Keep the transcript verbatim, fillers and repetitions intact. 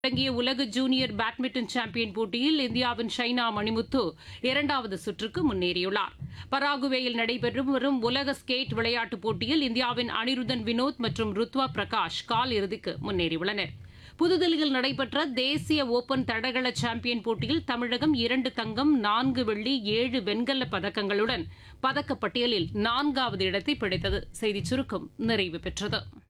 தொடங்கிய உலக junior badminton champion போட்டியில் இந்தியாவின் ஷைனா மணிமுத்து இரண்டாவது சுற்றுக்கு முன்னேறியுள்ளார். பராகுவேயில் நடைபெற்று வரும் உலக ஸ்கேட் விளையாட்டுப் போட்டியில் இந்தியாவின் அனிருத்தன் வினோத் மற்றும் ருத்வா பிரகாஷ் கால் இறுதிக்கு முன்னேறியுள்ளனர். புதுதில்லியில் நடைபெற்ற தேசிய ஓபன் தடகள சாம்பியன் போட்டியில் தமிழகம் இரண்டு தங்கம், நான்கு வெள்ளி, ஏழு வெண்கலப் பதக்கங்களுடன் பதக்கப்பட்டியலில் நான்காவது இடத்தை பிடித்தது. செய்திச் சுருக்கம் நிறைவு பெற்றது.